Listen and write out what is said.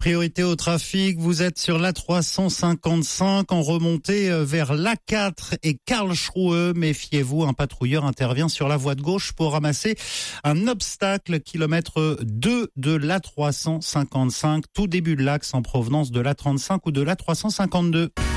Priorité au trafic, vous êtes sur l'A355 en remontée vers l'A4 et Karlsruhe. Méfiez-vous, un patrouilleur intervient sur la voie de gauche pour ramasser un obstacle, kilomètre 2 de l'A355, tout début de l'axe en provenance de l'A35 ou de l'A352.